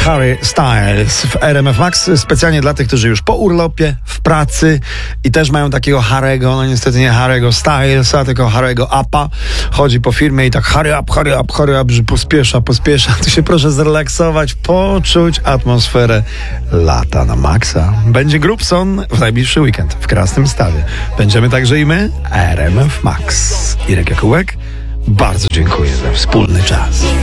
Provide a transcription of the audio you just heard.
Harry Styles w RMF Max, specjalnie dla tych, którzy już po urlopie, w pracy i też mają takiego Harry'ego, no niestety nie Harry'ego Stylesa, tylko Harry'ego Uppa. Chodzi po firmie i tak hurry up, że pospiesza. Ty się proszę zrelaksować, poczuć atmosferę lata na maksa. Będzie Grubson w najbliższy weekend w Krasnym Stawie. Będziemy także i my, RMF Max. Irek Jakóbek, bardzo dziękuję za wspólny czas.